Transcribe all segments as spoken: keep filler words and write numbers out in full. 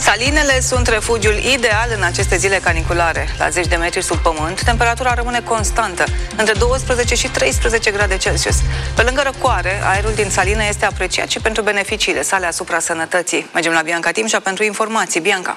Salinele sunt refugiul ideal în aceste zile caniculare. La zeci de metri sub pământ, temperatura rămâne constantă, între douăsprezece și treisprezece grade Celsius. Pe lângă răcoare, aerul din saline este apreciat și pentru beneficiile sale asupra sănătății. Mergem la Bianca Timșa pentru informații. Bianca.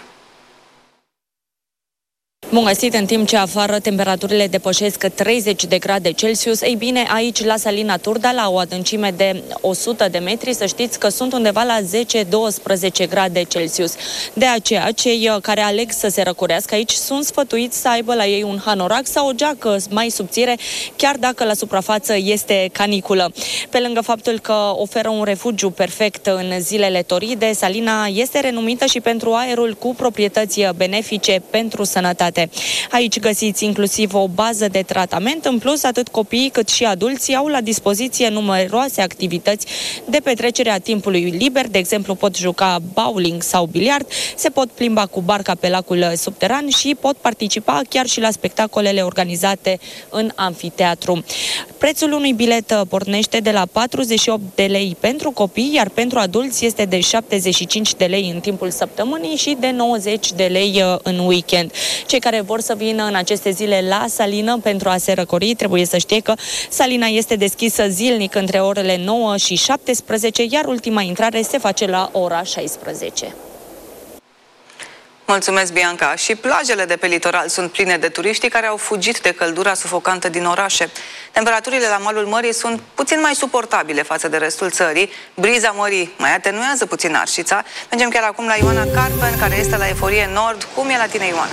Bun găsit, în timp ce afară temperaturile depășesc treizeci de grade Celsius, ei bine, aici la Salina Turda, la o adâncime de o sută de metri, să știți că sunt undeva la zece douăsprezece grade Celsius. De aceea, cei care aleg să se răcorească aici sunt sfătuiți să aibă la ei un hanorac sau o geacă mai subțire, chiar dacă la suprafață este caniculă. Pe lângă faptul că oferă un refugiu perfect în zilele toride, Salina este renumită și pentru aerul cu proprietăți benefice pentru sănătate. Aici găsiți inclusiv o bază de tratament. În plus, atât copiii cât și adulții au la dispoziție numeroase activități de petrecere a timpului liber. De exemplu, pot juca bowling sau biliard, se pot plimba cu barca pe lacul subteran și pot participa chiar și la spectacolele organizate în amfiteatru. Prețul unui bilet pornește de la patruzeci și opt de lei pentru copii, iar pentru adulți este de șaptezeci și cinci de lei în timpul săptămânii și de nouăzeci de lei în weekend. Cei care vor să vină în aceste zile la Salină pentru a se răcori trebuie să știe că Salina este deschisă zilnic între orele nouă și șaptesprezece, iar ultima intrare se face la ora șaisprezece. Mulțumesc, Bianca. Și plajele de pe litoral sunt pline de turiști care au fugit de căldura sufocantă din orașe. Temperaturile la malul mării sunt puțin mai suportabile față de restul țării. Briza mării mai atenuează puțin arșița. Mergem chiar acum la Ioana Carpen, care este la Eforie Nord. Cum e la tine, Ioana?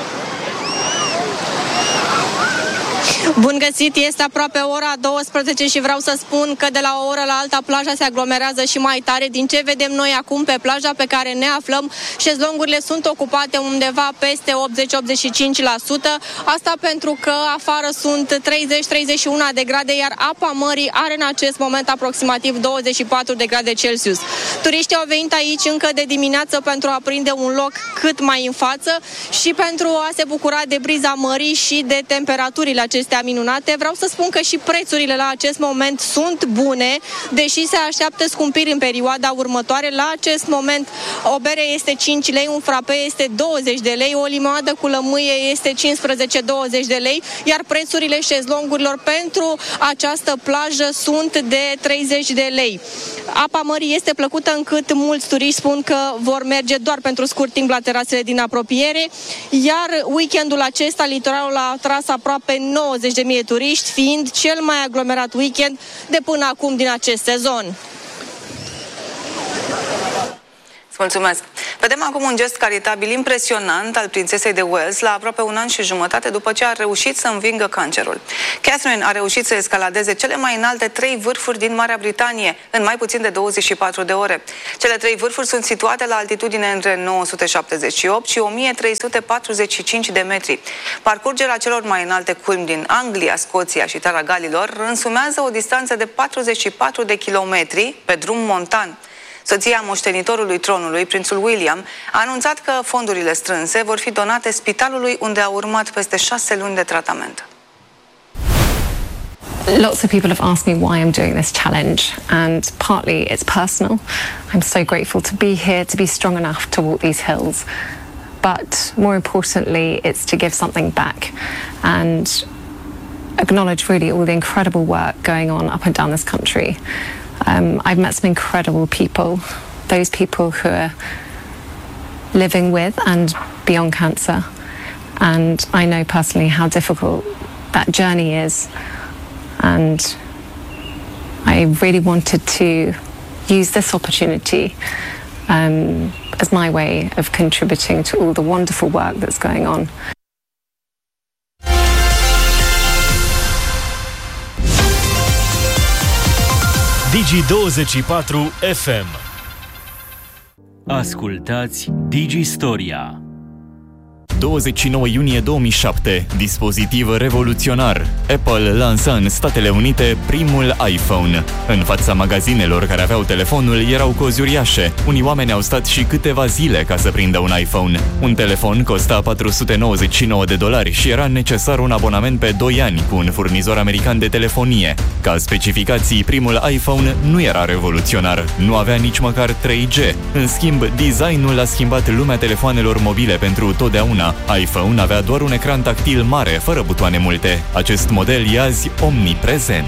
Bun găsit, este aproape ora douăsprezece și vreau să spun că de la o oră la alta plaja se aglomerează și mai tare. Din ce vedem noi acum pe plaja pe care ne aflăm, șezlongurile sunt ocupate undeva peste optzeci optzeci și cinci la sută. Asta pentru că afară sunt treizeci treizeci și unu de grade, iar apa mării are în acest moment aproximativ douăzeci și patru de grade Celsius. Turiștii au venit aici încă de dimineață pentru a prinde un loc cât mai în față și pentru a se bucura de briza mării și de temperaturile acestea minunate. Vreau să spun că și prețurile la acest moment sunt bune, deși se așteaptă scumpiri în perioada următoare. La acest moment o bere este cinci lei, un frape este douăzeci de lei, o limonadă cu lămâie este cincisprezece douăzeci de lei, iar prețurile șezlongurilor pentru această plajă sunt de treizeci de lei. Apa mării este plăcută încât mulți turiști spun că vor merge doar pentru scurt timp la terasele din apropiere, iar weekendul acesta litoralul a atras aproape nouăzeci de mii de turiști, fiind cel mai aglomerat weekend de până acum din acest sezon. Mulțumesc! Vedem acum un gest caritabil impresionant al prințesei de Wales la aproape un an și jumătate după ce a reușit să învingă cancerul. Catherine a reușit să escaladeze cele mai înalte trei vârfuri din Marea Britanie în mai puțin de douăzeci și patru de ore. Cele trei vârfuri sunt situate la altitudine între nouă sute șaptezeci și opt și o mie trei sute patruzeci și cinci de metri. Parcurgerea celor mai înalte culmi din Anglia, Scoția și Tara Galilor însumează o distanță de patruzeci și patru de kilometri pe drum montan. Soția moștenitorului tronului, prințul William, a anunțat că fondurile strânse vor fi donate spitalului unde a urmat peste șase luni de tratament. Lots of people have asked me why I'm doing this challenge, and partly it's personal. I'm so grateful to be here, to be strong enough to walk these hills. But more importantly, it's to give something back and acknowledge really all the incredible work going on up and down this country. Um, I've met some incredible people, those people who are living with and beyond cancer. And I know personally how difficult that journey is. And I really wanted to use this opportunity um, as my way of contributing to all the wonderful work that's going on. Digi douăzeci și patru F M. Ascultați Digi Storia. douăzeci și nouă iunie două mii șapte, dispozitiv revoluționar. Apple lansa în Statele Unite primul iPhone. În fața magazinelor care aveau telefonul erau cozi uriașe. Unii oameni au stat și câteva zile ca să prindă un iPhone. Un telefon costa patru sute nouăzeci și nouă de dolari și era necesar un abonament pe doi ani cu un furnizor american de telefonie. Ca specificații, primul iPhone nu era revoluționar, nu avea nici măcar trei G. În schimb, designul a schimbat lumea telefoanelor mobile pentru totdeauna. iPhone avea doar un ecran tactil mare, fără butoane multe. Acest model e azi omniprezent.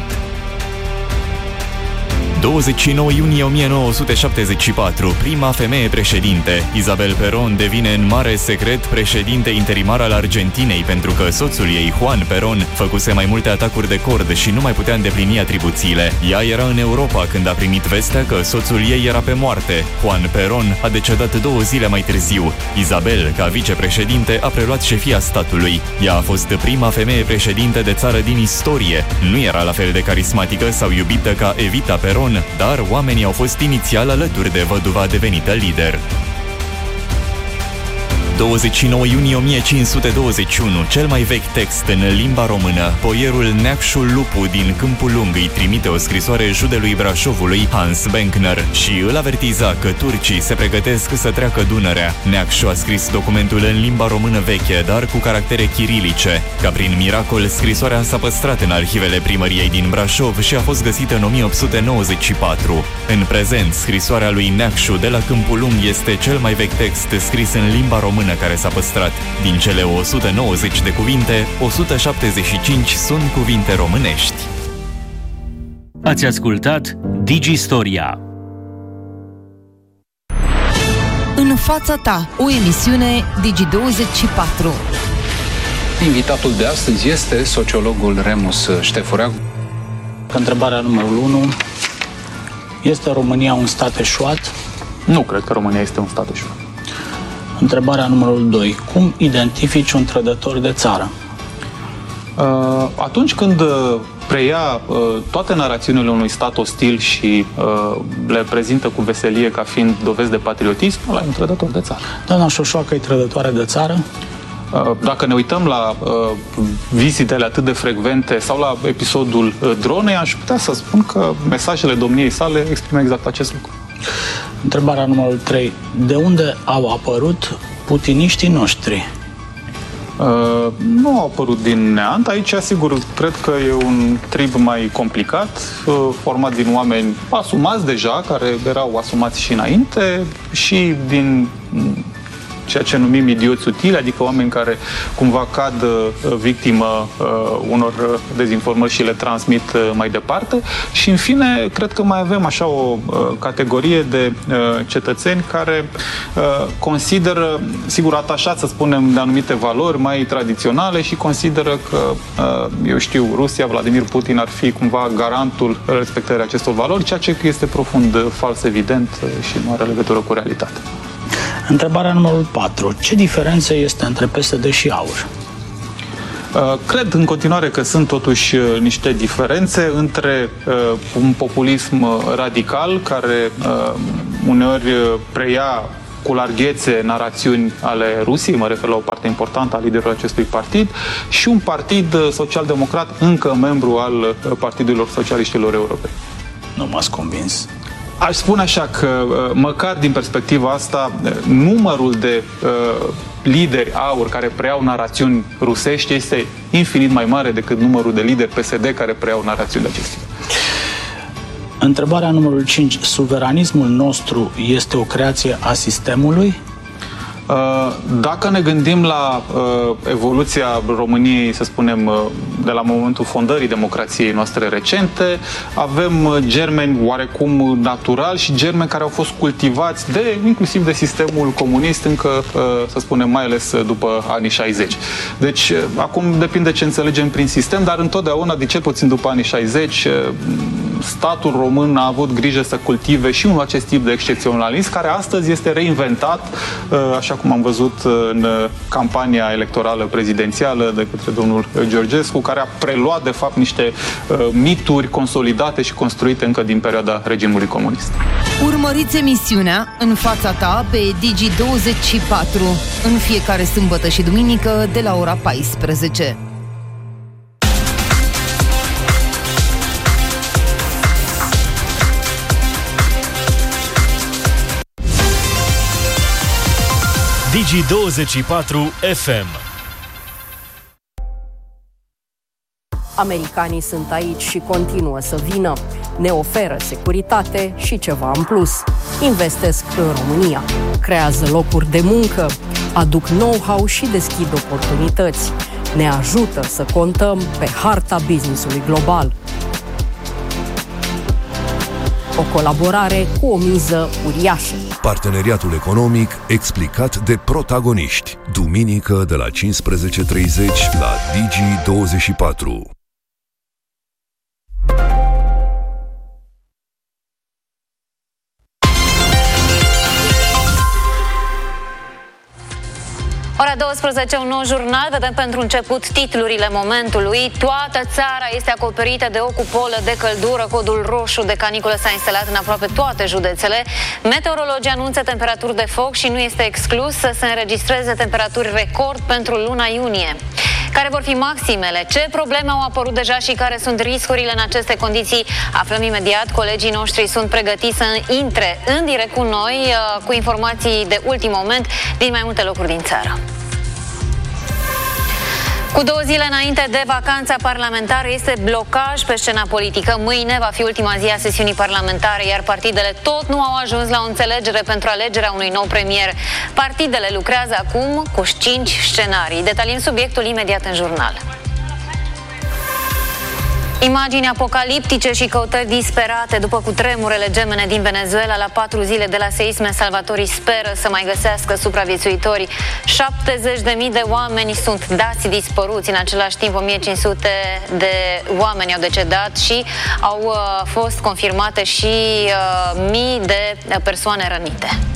douăzeci și nouă iunie o mie nouă sute șaptezeci și patru, prima femeie președinte. Isabel Perón devine în mare secret președinte interimar al Argentinei pentru că soțul ei, Juan Perón, făcuse mai multe atacuri de cord și nu mai putea îndeplini atribuțiile. Ea era în Europa când a primit vestea că soțul ei era pe moarte. Juan Perón a decedat două zile mai târziu. Isabel, ca vicepreședinte, a preluat șefia statului. Ea a fost prima femeie președinte de țară din istorie. Nu era la fel de carismatică sau iubită ca Evita Perón, dar oamenii au fost inițial alături de văduva devenită lider. douăzeci și nouă iunie o mie cinci sute douăzeci și unu, cel mai vechi text în limba română, poierul Neacșul Lupu din Câmpul Lung îi trimite o scrisoare judelui Brașovului, Hans Benkner, și îl avertiza că turcii se pregătesc să treacă Dunărea. Neacșu a scris documentul în limba română veche, dar cu caractere chirilice. Ca prin miracol, scrisoarea s-a păstrat în arhivele primăriei din Brașov și a fost găsită în o mie opt sute nouăzeci și patru. În prezent, scrisoarea lui Neacșu de la Câmpul Lung este cel mai vechi text scris în limba română care s-a păstrat. Din cele o sută nouăzeci de cuvinte, o sută șaptezeci și cinci sunt cuvinte românești. Ați ascultat Digistoria. În fața ta, o emisiune Digi douăzeci și patru. Invitatul de astăzi este sociologul Remus Ștefurea. Întrebarea numărul unu. Este România un stat eșuat? Nu cred că România este un stat eșuat. Întrebarea numărul doi. Cum identifici un trădător de țară? Uh, atunci când preia uh, toate narațiunile unui stat ostil și uh, le prezintă cu veselie ca fiind dovezi de patriotism, ăla e un trădător de țară. Doamna Șoșoacă e trădătoare de țară? Uh, dacă ne uităm la uh, vizitele atât de frecvente sau la episodul uh, dronei, aș putea să spun că mesajele domniei sale exprimă exact acest lucru. Întrebarea numărul trei. De unde au apărut putiniștii noștri? Uh, nu au apărut din neant. Aici, sigur, cred că e un trib mai complicat, uh, format din oameni asumați deja, care erau asumați și înainte, și din ceea ce numim idioți utili, adică oameni care cumva cad uh, victimă uh, unor dezinformări și le transmit uh, mai departe. Și, în fine, cred că mai avem așa o uh, categorie de uh, cetățeni care uh, consideră, sigur, atașați, să spunem, de anumite valori mai tradiționale și consideră că, uh, eu știu, Rusia, Vladimir Putin ar fi cumva garantul respectării acestor valori, ceea ce este profund uh, fals, evident, uh, și nu are legătură cu realitatea. Întrebarea numărul patru. Ce diferență este între P S D și AUR? Cred în continuare că sunt totuși niște diferențe între un populism radical care uneori preia cu larghețe narațiuni ale Rusiei, mă refer la o parte importantă a liderului acestui partid, și un partid social-democrat încă membru al Partidelor Socialiștilor Europeni. Nu m-ați convins. Aș spune așa că, măcar din perspectiva asta, numărul de uh, lideri AUR care preiau narațiuni rusești este infinit mai mare decât numărul de lideri P S D care preiau narațiuni de acestea. Întrebarea numărul cinci. Suveranismul nostru este o creație a sistemului? Dacă ne gândim la uh, evoluția României, să spunem, uh, de la momentul fondării democrației noastre recente, avem uh, germeni oarecum natural și germeni care au fost cultivați de, inclusiv de sistemul comunist, încă, uh, să spunem, mai ales după anii șaizeci. Deci, uh, acum depinde ce înțelegem prin sistem, dar întotdeauna, de cel puțin după anii șaizeci, uh, statul român a avut grijă să cultive și un acest tip de excepționalism, care astăzi este reinventat, așa cum am văzut în campania electorală prezidențială de către domnul Georgescu, care a preluat, de fapt, niște mituri consolidate și construite încă din perioada regimului comunist. Urmăriți emisiunea În fața ta pe Digi douăzeci și patru în fiecare sâmbătă și duminică de la ora paisprezece. Digi douăzeci și patru F M. Americanii sunt aici și continuă să vină. Ne oferă securitate și ceva în plus. Investesc în România, creează locuri de muncă, aduc know-how și deschid oportunități. Ne ajută să contăm pe harta business-ului global. O colaborare cu o miză uriașă. Parteneriatul economic explicat de protagoniști. Duminică de la cincisprezece treizeci la Digi douăzeci și patru. Ora douăsprezece, un nou jurnal. Vedem pentru început titlurile momentului. Toată țara este acoperită de o cupolă de căldură. Codul roșu de caniculă s-a instalat în aproape toate județele. Meteorologii anunță temperaturi de foc și nu este exclus să se înregistreze temperaturi record pentru luna iunie. Care vor fi maximele? Ce probleme au apărut deja și care sunt riscurile în aceste condiții? Aflăm imediat. Colegii noștri sunt pregătiți să intre în direct cu noi cu informații de ultim moment din mai multe locuri din țară. Cu două zile înainte de vacanța parlamentară este blocaj pe scena politică. Mâine va fi ultima zi a sesiunii parlamentare, iar partidele tot nu au ajuns la o înțelegere pentru alegerea unui nou premier. Partidele lucrează acum cu cinci scenarii. Detaliem subiectul imediat în jurnal. Imagini apocaliptice și căutări disperate după cutremurele gemene din Venezuela. La patru zile de la seisme, salvatorii speră să mai găsească supraviețuitori. șaptezeci de mii de oameni sunt dați dispăruți. În același timp, o mie cinci sute de oameni au decedat și au uh, fost confirmate și uh, mii de persoane rănite.